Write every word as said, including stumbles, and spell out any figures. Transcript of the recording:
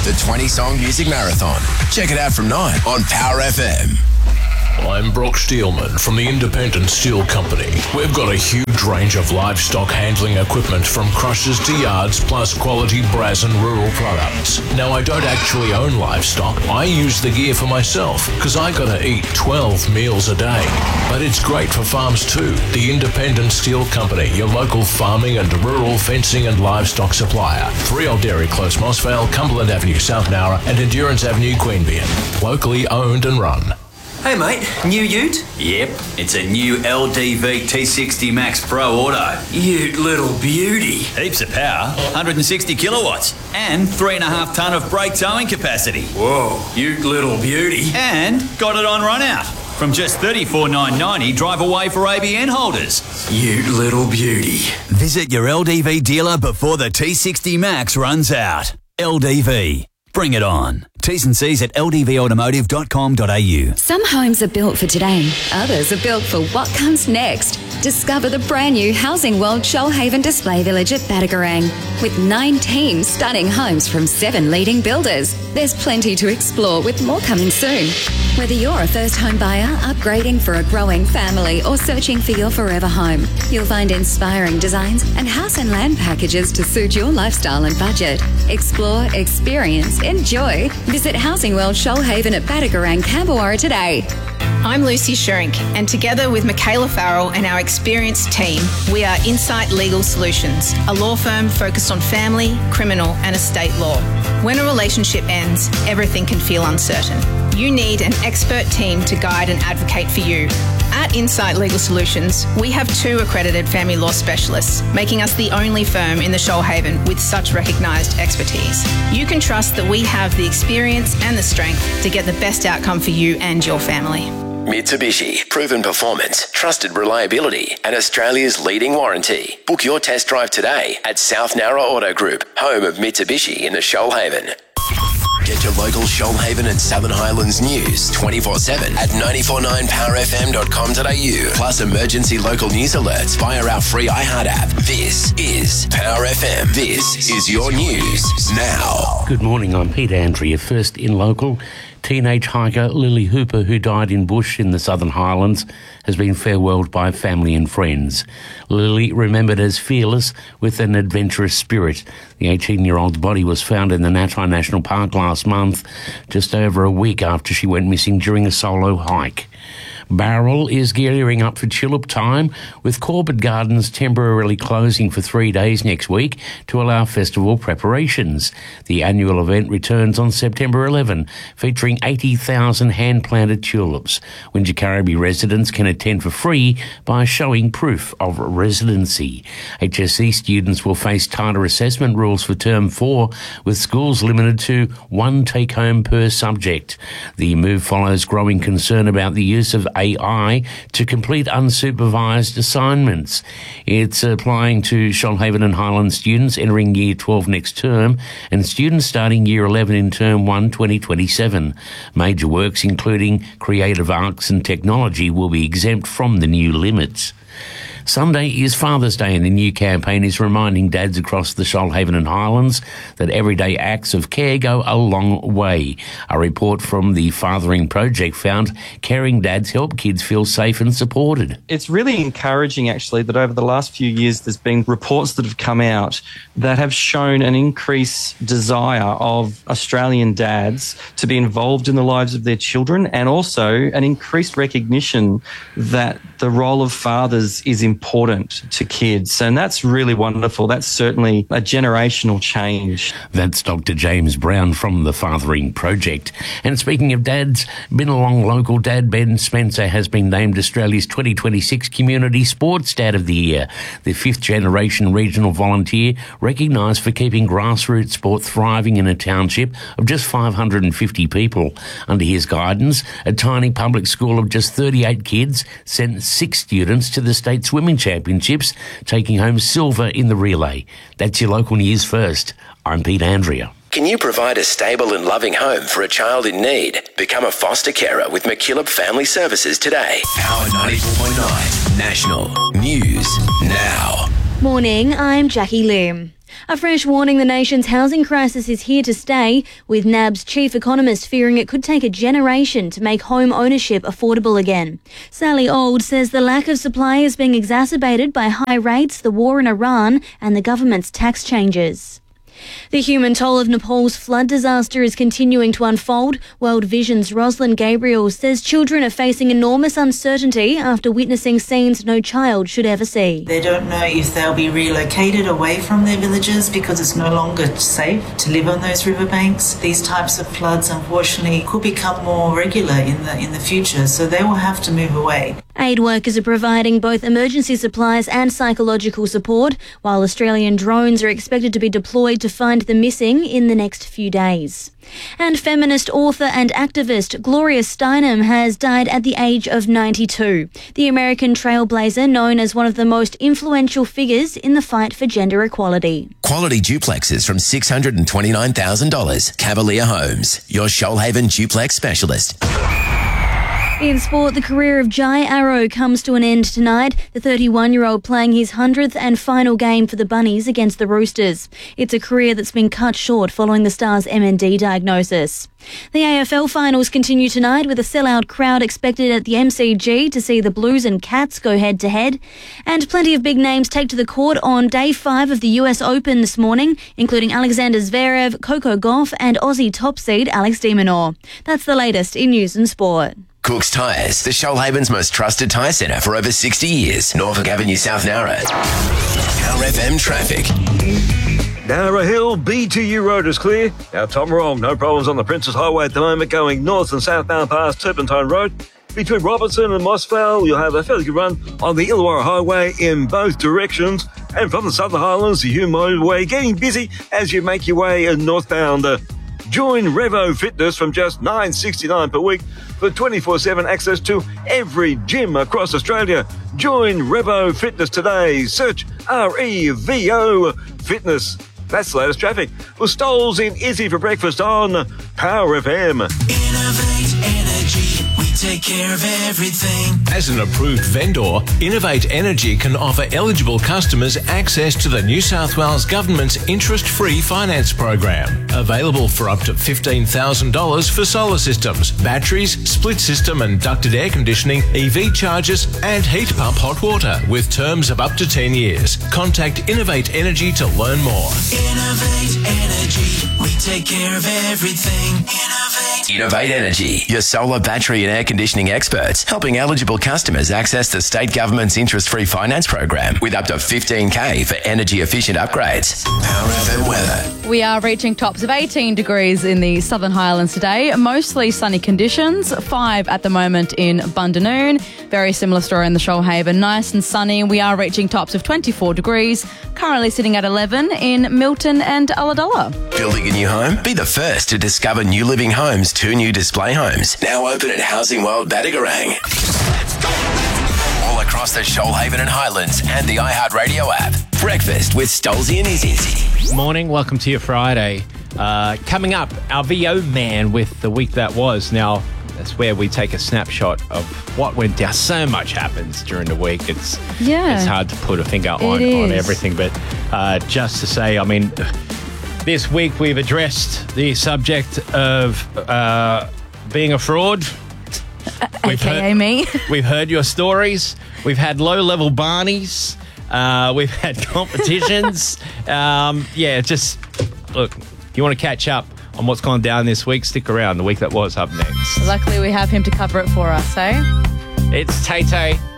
the twenty-song music marathon. Check it out from nine on Power F M. I'm Brock Steelman from the Independent Steel Company. We've got a huge range of livestock handling equipment from crushers to yards, plus quality brass and rural products. Now, I don't actually own livestock. I use the gear for myself because I gotta eat twelve meals a day. But it's great for farms too. The Independent Steel Company, your local farming and rural fencing and livestock supplier. three Old Dairy Close, Mossvale, Cumberland Avenue, South Nowra, and Endurance Avenue, Queanbeyan. Locally owned and run. Hey mate, new ute? Yep, it's a new L D V T sixty Max Pro Auto. Ute little beauty. Heaps of power, one hundred sixty kilowatts, and three and a half tonne of brake towing capacity. Whoa, ute little beauty. And got it on run out. From just thirty-four thousand nine hundred ninety dollars, drive away for A B N holders. Ute little beauty. Visit your L D V dealer before the T sixty Max runs out. L D V. Bring it on. T's and C's at l d v automotive dot com dot a u. Some homes are built for today. Others are built for what comes next. Discover the brand new Housing World Shoalhaven Display Village at Batagarang. With nineteen stunning homes from seven leading builders. There's plenty to explore with more coming soon. Whether you're a first home buyer, upgrading for a growing family, or searching for your forever home, you'll find inspiring designs and house and land packages to suit your lifestyle and budget. Explore, experience, enjoy. Visit Housing World Shoalhaven at Batagarang, Camberwara today. I'm Lucy Shrink, and together with Michaela Farrell and our experienced team, we are Insight Legal Solutions, a law firm focused on family, criminal and estate law. When a relationship ends, everything can feel uncertain. You need an expert team to guide and advocate for you. At Insight Legal Solutions, we have two accredited family law specialists, making us the only firm in the Shoalhaven with such recognised expertise. You can trust that we have the experience and the strength to get the best outcome for you and your family. Mitsubishi, proven performance, trusted reliability, and Australia's leading warranty. Book your test drive today at South Nowra Auto Group, home of Mitsubishi in the Shoalhaven. Get your local Shoalhaven and Southern Highlands news twenty-four seven at nine four nine power f m dot com dot a u. Plus emergency local news alerts via our free iHeart app. This is Power F M. This is your news now. Good morning, I'm Pete Andrea. First in local, teenage hiker Lily Hooper, who died in bush in the Southern Highlands, has been farewelled by family and friends. Lily, remembered as fearless with an adventurous spirit. The eighteen-year-old's body was found in the Natai National Park last month, just over a week after she went missing during a solo hike. Bowral is gearing up for Chillip time, with Corbett Gardens temporarily closing for three days next week to allow festival preparations. The annual event returns on September eleventh, featuring eighty thousand hand-planted tulips. Wingecarribee residents can attend for free by showing proof of residency. H S C students will face tighter assessment rules for term four, with schools limited to one take-home per subject. The move follows growing concern about the use of A I to complete unsupervised assignments. It's applying to Shoalhaven and Highland students entering Year twelve next term and students starting Year eleven in Term one twenty twenty-seven. Major works including creative arts and technology will be exempt from the new limits. Sunday is Father's Day, and the new campaign is reminding dads across the Shoalhaven and Highlands that everyday acts of care go a long way. A report from the Fathering Project found caring dads help kids feel safe and supported. It's really encouraging, actually, that over the last few years there's been reports that have come out that have shown an increased desire of Australian dads to be involved in the lives of their children, and also an increased recognition that the role of fathers is important to kids. And that's really wonderful. That's certainly a generational change. That's Doctor James Brown from the Fathering Project. And speaking of dads, Binalong local dad Ben Spencer has been named Australia's twenty twenty-six Community Sports Dad of the Year, the fifth generation regional volunteer recognised for keeping grassroots sport thriving in a township of just five hundred fifty people. Under his guidance, a tiny public school of just thirty-eight kids sent six students to the state swimming championships, taking home silver in the relay. That's your local news first. I'm Pete Andrea. Can you provide a stable and loving home for a child in need? Become a foster carer with McKillop Family Services today. Power ninety-four point nine National News Now. Morning, I'm Jackie Loom. A fresh warning the nation's housing crisis is here to stay, with N A B's chief economist fearing it could take a generation to make home ownership affordable again. Sally Auld says the lack of supply is being exacerbated by high rates, the war in Iran and the government's tax changes. The human toll of Nepal's flood disaster is continuing to unfold. World Vision's Rosalind Gabriel says children are facing enormous uncertainty after witnessing scenes no child should ever see. They don't know if they'll be relocated away from their villages because it's no longer safe to live on those riverbanks. These types of floods, unfortunately, could become more regular in the in the future, so they will have to move away. Aid workers are providing both emergency supplies and psychological support, while Australian drones are expected to be deployed to find the missing in the next few days. And feminist author and activist Gloria Steinem has died at the age of ninety-two. The American trailblazer, known as one of the most influential figures in the fight for gender equality. Quality duplexes from six hundred twenty-nine thousand dollars. Cavalier Homes, your Shoalhaven duplex specialist. In sport, the career of Jai Arrow comes to an end tonight, the thirty-one-year-old playing his hundredth and final game for the Bunnies against the Roosters. It's a career that's been cut short following the Stars' M N D diagnosis. The A F L finals continue tonight with a sellout crowd expected at the M C G to see the Blues and Cats go head-to-head. And plenty of big names take to the court on day five of the U S Open this morning, including Alexander Zverev, Coco Gauff and Aussie top seed Alex de Minaur. That's the latest in news and sport. Cook's Tyres, the Shoalhaven's most trusted tyre centre for over sixty years. Norfolk Avenue, South Narra. Power F M traffic. Narra Hill, B T U Road is clear. Now Tom Wrong, no problems on the Princess Highway at the moment, going north and southbound past Turpentine Road. Between Robertson and Mossvale, you'll have a fairly good run on the Illawarra Highway in both directions. And from the Southern Highlands, the Hume Motorway getting busy as you make your way northbound. Uh, Join Revo Fitness from just nine dollars sixty-nine per week for twenty-four seven access to every gym across Australia. Join Revo Fitness today. Search R E V O Fitness. That's the latest traffic. Well, Stoles in Izzy for breakfast on Power F M. Innovate Energy. We take care of everything. As an approved vendor, Innovate Energy can offer eligible customers access to the New South Wales Government's interest-free finance program. Available for up to fifteen thousand dollars for solar systems, batteries, split system and ducted air conditioning, E V chargers and heat pump hot water with terms of up to ten years. Contact Innovate Energy to learn more. Innovate Energy. We take care of everything. Innovate. Innovate Energy, your solar, battery and air conditioning experts, helping eligible customers access the state government's interest-free finance program with up to fifteen K for energy-efficient upgrades. Power F M weather. We are reaching tops of eighteen degrees in the Southern Highlands today, mostly sunny conditions, five at the moment in Bundanoon. Very similar story in the Shoalhaven, nice and sunny. We are reaching tops of twenty-four degrees, currently sitting at eleven in Milton and Ulladulla. Building a new home? Be the first to discover New Living Homes, two new display homes, now open at Housing World Badagarang. All across the Shoalhaven and Highlands and the iHeartRadio app. Breakfast with Stolzy and Izzy. Morning, welcome to your Friday. Uh, coming up, our V O man with the week that was. Now, that's where we take a snapshot of what went down. So much happens during the week. It's Yeah. it's hard to put a finger on, on is. everything. But uh, just to say, I mean, this week we've addressed the subject of uh, being a fraud. We've A K A heard, me. We've heard your stories. We've had low-level Barneys. Uh, we've had competitions. um, yeah, just, look, if you want to catch up on what's gone down this week, stick around. The week that was up next. Luckily, we have him to cover it for us, eh? It's Tay Tay.